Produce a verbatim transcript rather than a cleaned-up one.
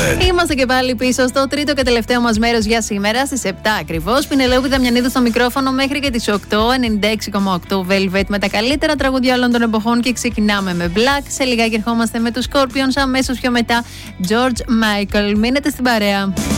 Velvet. Είμαστε και πάλι πίσω στο τρίτο και τελευταίο μας μέρος για σήμερα, στις επτά ακριβώς. Πινελόπη Δαμιανίδου στο μικρόφωνο μέχρι και τις οκτώ. ενενήντα έξι κόμμα οκτώ Velvet με τα καλύτερα τραγούδια όλων των εποχών. Και ξεκινάμε με Black. Σε λιγάκι ερχόμαστε με τους Scorpions. Αμέσως πιο μετά George Michael. Μείνετε στην παρέα.